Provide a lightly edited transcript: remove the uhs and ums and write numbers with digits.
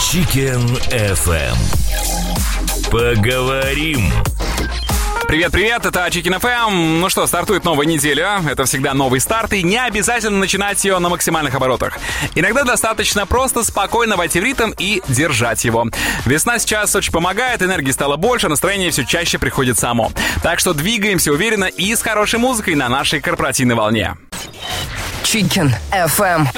Chicken FM. Поговорим. Привет-привет, это Chicken FM. Ну что, стартует новая неделя. Это всегда новый старт, и не обязательно начинать ее на максимальных оборотах. Иногда достаточно просто спокойно войти в ритм и держать его. Весна сейчас очень помогает, энергии стало больше, настроение все чаще приходит само. Так что двигаемся уверенно и с хорошей музыкой на нашей корпоративной волне. Chicken FM.